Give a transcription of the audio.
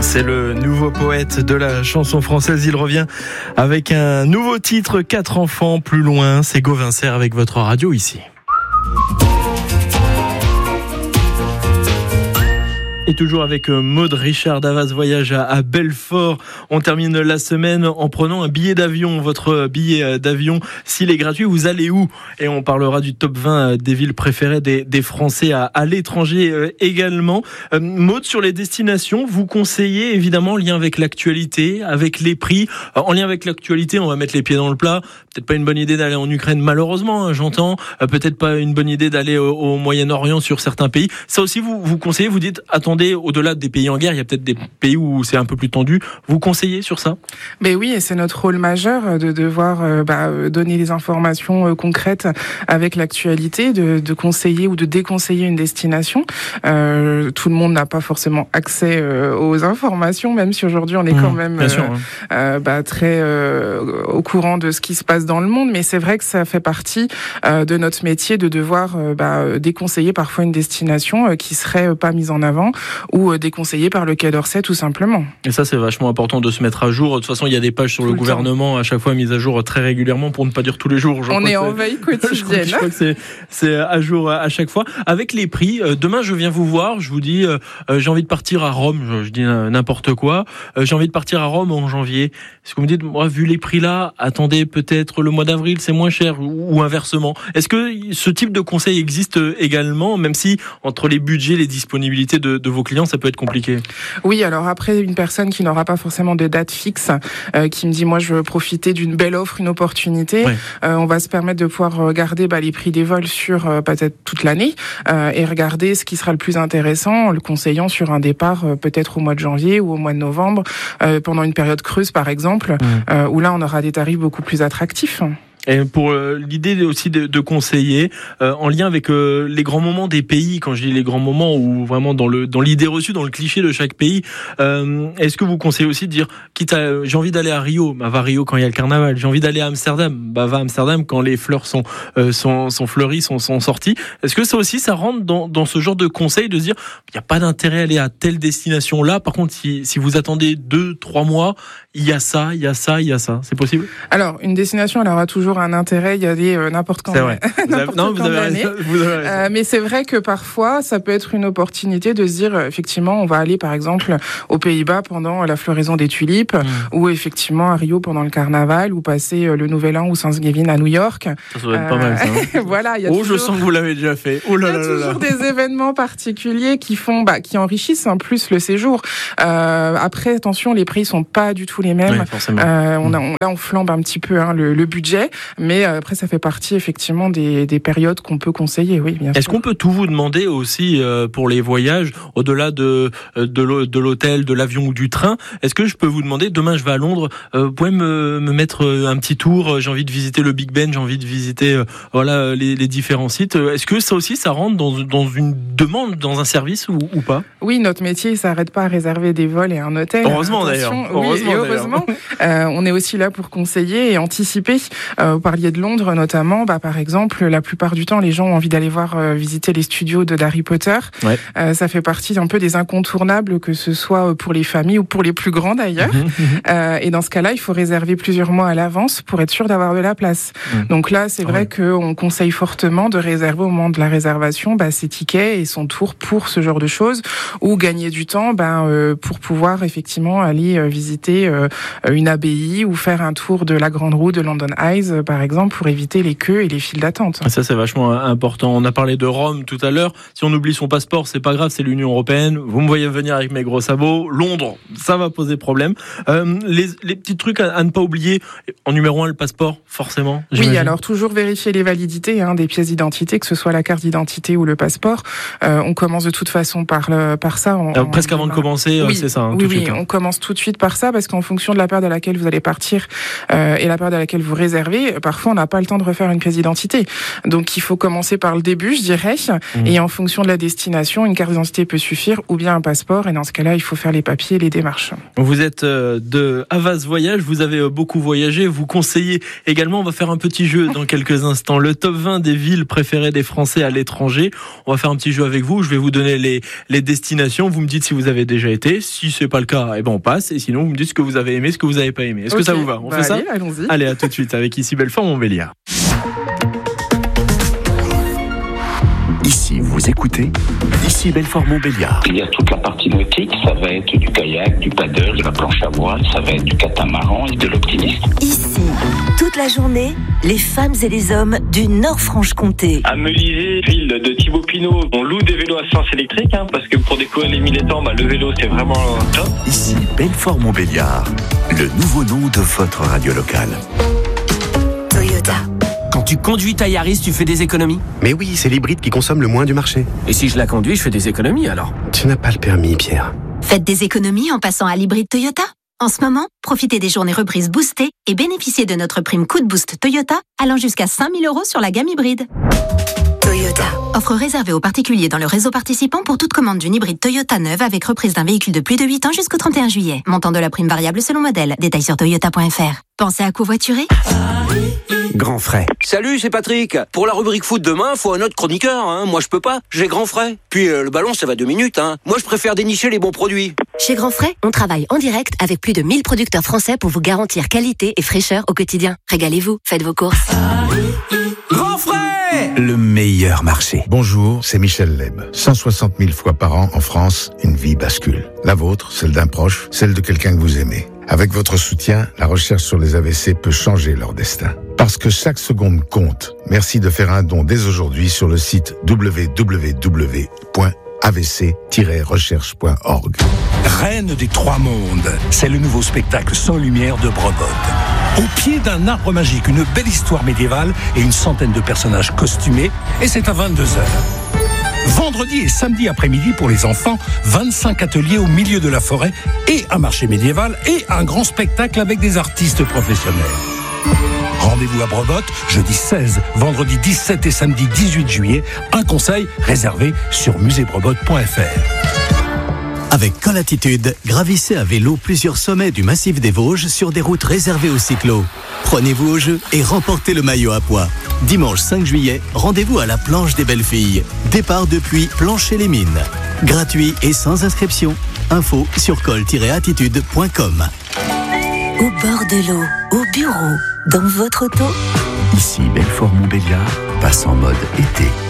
C'est le nouveau poète de la chanson française. Il revient avec un nouveau titre, 4 enfants plus loin. C'est Gauvin Serre avec votre radio ici. Et toujours avec Maud Richard d'Avas Voyage à Belfort. On termine la semaine en prenant un billet d'avion. Votre billet d'avion, s'il est gratuit, vous allez où? Et on parlera du top 20 des villes préférées des Français à l'étranger également. Maud, sur les destinations, vous conseillez évidemment en lien avec l'actualité, avec les prix. En lien avec l'actualité, on va mettre les pieds dans le plat. Peut-être pas une bonne idée d'aller en Ukraine, malheureusement, j'entends. Peut-être pas une bonne idée d'aller au Moyen-Orient sur certains pays. Ça aussi, vous conseillez, vous dites, attendez, au-delà des pays en guerre, il y a peut-être des pays où c'est un peu plus tendu. Vous conseillez sur ça? Mais oui, et c'est notre rôle majeur de devoir donner les informations concrètes avec l'actualité, de conseiller ou de déconseiller une destination. Tout le monde n'a pas forcément accès aux informations, même si aujourd'hui on est quand même très au courant de ce qui se passe dans le monde. Mais c'est vrai que ça fait partie de notre métier de devoir déconseiller parfois une destination qui serait pas mise en avant ou déconseillée par le Quai d'Orsay tout simplement. Et ça, c'est vachement important de se mettre à jour. De toute façon, il y a des pages sur le gouvernement à chaque fois mises à jour très régulièrement, pour ne pas dire tous les jours. On est en veille quotidienne. Je crois que c'est à jour à chaque fois. Avec les prix, demain je viens vous voir, je vous dis j'ai envie de partir à Rome, je dis n'importe quoi, j'ai envie de partir à Rome en janvier. Est-ce que vous me dites, moi, vu les prix là, attendez peut-être le mois d'avril, c'est moins cher, ou inversement? Est-ce que ce type de conseil existe également, même si entre les budgets, les disponibilités de vos clients, ça peut être compliqué? Oui, alors après, une personne qui n'aura pas forcément de date fixe, qui me dit, moi, je veux profiter d'une belle offre, une opportunité, on va se permettre de pouvoir regarder les prix des vols sur peut-être toute l'année et regarder ce qui sera le plus intéressant en le conseillant sur un départ peut-être au mois de janvier ou au mois de novembre, pendant une période creuse, par exemple, où là, on aura des tarifs beaucoup plus attractifs. Et pour l'idée aussi de conseiller en lien avec les grands moments des pays, quand je dis les grands moments, ou vraiment dans l'idée reçue, dans le cliché de chaque pays, est-ce que vous conseillez aussi de dire, quitte à, j'ai envie d'aller à Rio, va à Rio quand il y a le carnaval, j'ai envie d'aller à Amsterdam, va à Amsterdam quand les fleurs sont fleuries, sont sorties. Est-ce que ça aussi, ça rentre dans ce genre de conseil, de se dire, il n'y a pas d'intérêt à aller à telle destination là, par contre si vous attendez 2-3 mois, il y a ça, c'est possible? Alors, une destination, elle aura toujours un intérêt, il y a des n'importe quand. C'est vrai. Vous avez raison. Mais c'est vrai que parfois, ça peut être une opportunité de se dire, effectivement, on va aller par exemple aux Pays-Bas pendant la floraison des tulipes, ou effectivement à Rio pendant le carnaval, ou passer le Nouvel An ou Thanksgiving à New York. Ça doit être pas mal, ça. Voilà, il y a toujours... je sens que vous l'avez déjà fait. Il y a toujours des événements particuliers qui font, qui enrichissent en plus le séjour. Après, attention, les prix sont pas du tout les mêmes. On flambe un petit peu le budget, mais après ça fait partie effectivement des périodes qu'on peut conseiller. Oui, bien sûr. Est-ce qu'on peut tout vous demander aussi pour les voyages, au-delà de l'hôtel, de l'avion ou du train? Est-ce que je peux vous demander, demain je vais à Londres, vous pouvez me mettre un petit tour, j'ai envie de visiter le Big Ben, j'ai envie de visiter les différents sites. Est-ce que ça aussi, ça rentre dans une demande, dans un service ou pas? Oui, notre métier, ça s'arrête pas à réserver des vols et un hôtel. Heureusement d'ailleurs. Heureusement. On est aussi là pour conseiller et anticiper. Vous parliez de Londres notamment. Par exemple, la plupart du temps, les gens ont envie d'aller visiter les studios d'Harry Potter. Ça fait partie un peu des incontournables, que ce soit pour les familles ou pour les plus grands d'ailleurs. Et dans ce cas-là, il faut réserver plusieurs mois à l'avance pour être sûr d'avoir de la place. Donc là, c'est vrai qu'on conseille fortement de réserver au moment de la réservation ses tickets et son tour pour ce genre de choses, ou gagner du temps pour pouvoir effectivement aller visiter une abbaye ou faire un tour de la Grande Roue de London Eyes, par exemple, pour éviter les queues et les files d'attente. Ça, c'est vachement important. On a parlé de Rome tout à l'heure. Si on oublie son passeport, c'est pas grave, c'est l'Union européenne. Vous me voyez venir avec mes gros sabots. Londres, ça va poser problème. Les petits trucs à ne pas oublier. En numéro 1, le passeport, forcément. Oui, alors toujours vérifier les validités des pièces d'identité, que ce soit la carte d'identité ou le passeport. On commence de toute façon par ça. Presque avant de commencer, c'est ça. On commence tout de suite par ça, parce qu'en fonction de la période à laquelle vous allez partir et la période à laquelle vous réservez, d'identité, parfois on n'a pas le temps de refaire une pièce d'identité. Donc il faut commencer par le début, je dirais, et en fonction de la destination, une carte d'identité peut suffire, ou bien un passeport, et dans ce cas-là, il faut faire les papiers et les démarches. Vous êtes de Havas Voyage, vous avez beaucoup voyagé, vous conseillez également, on va faire un petit jeu dans quelques instants, le top 20 des villes préférées des Français à l'étranger. On va faire un petit jeu avec vous, je vais vous donner les destinations, vous me dites si vous avez déjà été, si c'est pas le cas, eh ben on passe, et sinon vous me dites ce que vous avez aimé, ce que vous n'avez pas aimé. Est-ce que ça vous va? On fait ça? Allons-y. Allez, à tout de suite avec ici Belfort-Montbéliard. Ici, vous écoutez Ici Belfort-Montbéliard. Il y a toute la partie nautique, ça va être du kayak, du paddle, de la planche à voile, ça va être du catamaran et de l'optimiste. Ici, toute la journée, les femmes et les hommes du Nord-Franche-Comté. À Melisée, ville de Thibaut Pinot, on loue des vélos à sens électrique, parce que pour découvrir les 1000 étangs, le vélo c'est vraiment top. Ici Belfort-Montbéliard, le nouveau nom de votre radio locale. Toyota. Quand tu conduis ta Yaris, tu fais des économies? Mais oui, c'est l'hybride qui consomme le moins du marché. Et si je la conduis, je fais des économies alors? Tu n'as pas le permis, Pierre. Faites des économies en passant à l'hybride Toyota. En ce moment, profitez des journées reprises boostées et bénéficiez de notre prime coup de boost Toyota allant jusqu'à 5 000 € sur la gamme hybride. Toyota. Offre réservée aux particuliers dans le réseau participant pour toute commande d'une hybride Toyota neuve avec reprise d'un véhicule de plus de 8 ans jusqu'au 31 juillet. Montant de la prime variable selon modèle. Détails sur toyota.fr. Pensez à covoiturer? Grand frais. Salut, c'est Patrick. Pour la rubrique foot demain, faut un autre chroniqueur. Moi, je peux pas. J'ai grand frais. Puis le ballon, ça va 2 minutes. Moi, je préfère dénicher les bons produits. Chez Grand Frais, on travaille en direct avec plus de 1000 producteurs français pour vous garantir qualité et fraîcheur au quotidien. Régalez-vous, faites vos courses. Grand frais! Le meilleur marché. Bonjour, c'est Michel Leb. 160 000 fois par an en France, une vie bascule. La vôtre, celle d'un proche, celle de quelqu'un que vous aimez. Avec votre soutien, la recherche sur les AVC peut changer leur destin. Parce que chaque seconde compte. Merci de faire un don dès aujourd'hui sur le site www.avc-recherche.org. Reine des Trois Mondes, c'est le nouveau spectacle sans lumière de Brobotte. Au pied d'un arbre magique, une belle histoire médiévale et une centaine de personnages costumés, et c'est à 22h. Vendredi et samedi après-midi pour les enfants, 25 ateliers au milieu de la forêt et un marché médiéval et un grand spectacle avec des artistes professionnels. Rendez-vous à Brobotte, jeudi 16, vendredi 17 et samedi 18 juillet. Un conseil réservé sur musébrobotte.fr. Avec Colatitude, gravissez à vélo plusieurs sommets du massif des Vosges sur des routes réservées aux cyclos. Prenez-vous au jeu et remportez le maillot à pois. Dimanche 5 juillet, rendez-vous à la planche des belles filles. Départ depuis Plancher-les-Mines. Gratuit et sans inscription. Info sur col-attitude.com. Au bord de l'eau, au bureau, dans votre auto. Ici Belfort-Montbéliard passe en mode été.